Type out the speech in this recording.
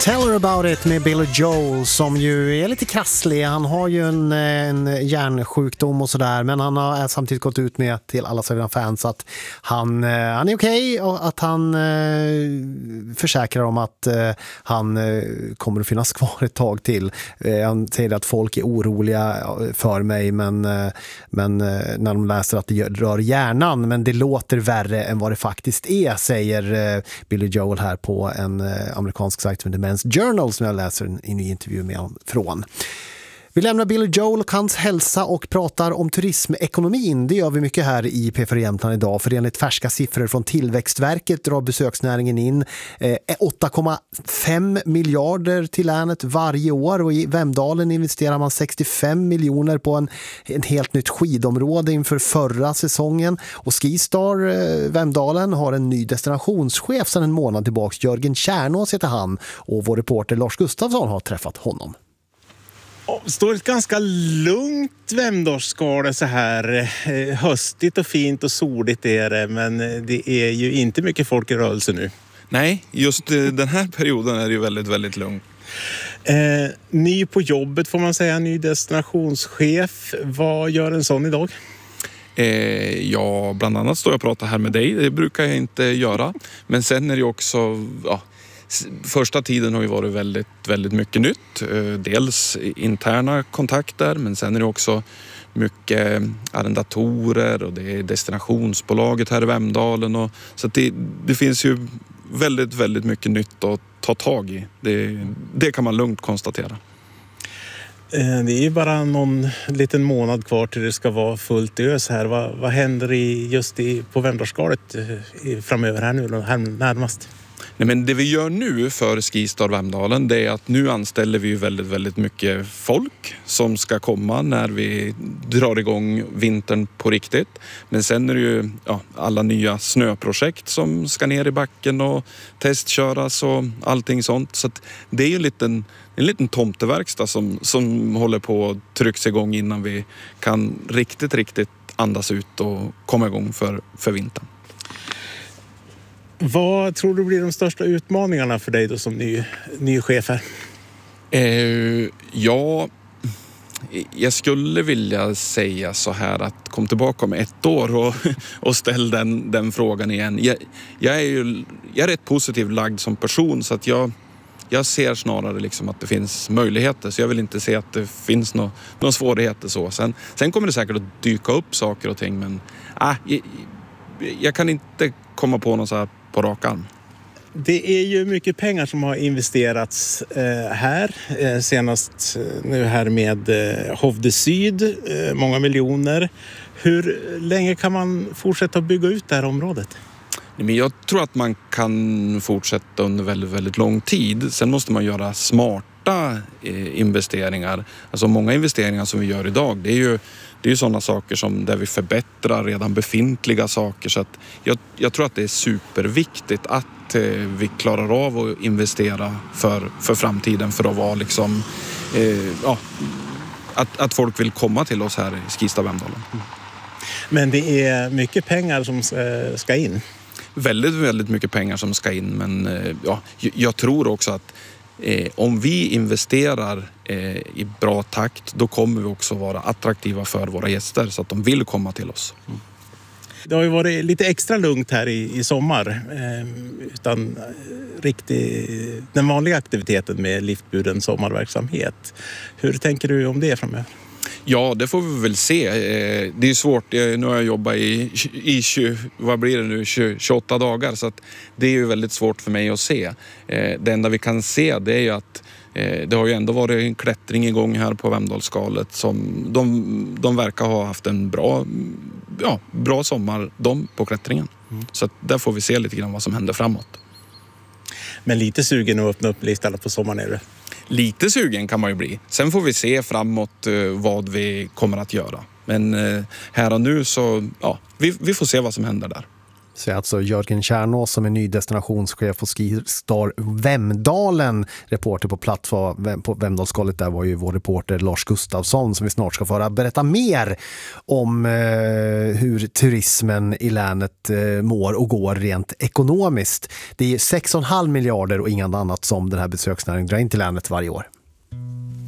Tell Her About It med Billy Joel som ju är lite krasslig. Han har ju en hjärnsjukdom och sådär, men han har samtidigt gått ut med till alla sina fans att han är okej och att han försäkrar om att han kommer att finnas kvar ett tag till. Han säger att folk är oroliga för mig, men när de läser att det rör hjärnan, men det låter värre än vad det faktiskt är, säger Billy Joel här på en amerikansk sajt som heter Men's Journal som jag läser en ny intervju med honom från. Vi lämnar Billy Joel och hans hälsa och pratar om turismekonomin. Det gör vi mycket här i P4 Jämtland idag, för enligt färska siffror från Tillväxtverket drar besöksnäringen in 8,5 miljarder till länet varje år, och i Vemdalen investerar man 65 miljoner på en helt nytt skidområde inför förra säsongen, och Skistar Vemdalen har en ny destinationschef sedan en månad tillbaka. Jörgen Kärnås heter han, och vår reporter Lars Gustafsson har träffat honom. Står ett ganska lugnt Vemdalsskale så här. Höstigt och fint och soligt är det, men det är ju inte mycket folk i rörelse nu. Nej, just den här perioden är det ju väldigt, väldigt lugnt. Ny på jobbet får man säga, ny destinationschef. Vad gör en sån idag? Ja, bland annat står jag och pratar här med dig. Det brukar jag inte göra. Men sen är det också... Ja, första tiden har ju varit väldigt, väldigt mycket nytt. Dels interna kontakter, men sen är det också mycket arrendatorer och det är destinationsbolaget här i Vemdalen. Och, så att det finns ju väldigt, väldigt mycket nytt att ta tag i. Det kan man lugnt konstatera. Det är ju bara någon liten månad kvar till det ska vara fullt ös här. Vad händer på Vemdalsskalet framöver här nu här närmast? Nej, men det vi gör nu för Skistar Vemdalen, det är att nu anställer vi ju väldigt, väldigt mycket folk som ska komma när vi drar igång vintern på riktigt. Men sen är det ju alla nya snöprojekt som ska ner i backen och testköras och allting sånt. Så att det är ju en liten tomteverkstad som håller på att tryckas igång innan vi kan riktigt andas ut och komma igång för vintern. Vad tror du blir de största utmaningarna för dig då som ny chef här? Jag skulle vilja säga så här att kom tillbaka om 1 år och ställ den frågan igen. Jag är rätt positivt lagd som person, så att jag ser snarare liksom att det finns möjligheter, så jag vill inte se att det finns några svårigheter så. Sen kommer det säkert att dyka upp saker och ting, men jag kan inte komma på något så här på rak arm. Det är ju mycket pengar som har investerats här. Senast nu här med Hovde Syd, många miljoner. Hur länge kan man fortsätta att bygga ut det här området? Men jag tror att man kan fortsätta under väldigt, väldigt lång tid. Sen måste man göra smarta investeringar. Alltså många investeringar som vi gör idag, det är ju sådana saker som där vi förbättrar redan befintliga saker. Så att jag tror att det är superviktigt att vi klarar av att investera för framtiden, för att vara liksom, att folk vill komma till oss här i Skistar Vemdalen. Men det är mycket pengar som ska in. Väldigt, väldigt mycket pengar som ska in, men jag tror också att om vi investerar i bra takt, då kommer vi också vara attraktiva för våra gäster så att de vill komma till oss. Det har ju varit lite extra lugnt här i sommar, utan den vanliga aktiviteten med liftburen sommarverksamhet. Hur tänker du om det framöver? Ja, det får vi väl se. Det är svårt. Nu har jag jobbat i 28 dagar, så att det är ju väldigt svårt för mig att se. Det enda vi kan se, det är ju att det har ju ändå varit en klättring igång här på Vemdalsskalet som de verkar ha haft en bra sommar på klättringen. Så att där får vi se lite grann vad som händer framåt. Men lite sugen att öppna upp listan på sommaren är det? Lite sugen kan man ju bli. Sen får vi se framåt vad vi kommer att göra. Men här och nu så, vi får se vad som händer där. Så alltså Jörgen Kärnås som är ny destinationschef på Skistar Vemdalen, reporter på plats på Vemdalskollet. Där var ju vår reporter Lars Gustafsson som vi snart ska få berätta mer om hur turismen i länet mår och går rent ekonomiskt. Det är 6,5 miljarder och inget annat som den här besöksnäringen drar in till länet varje år.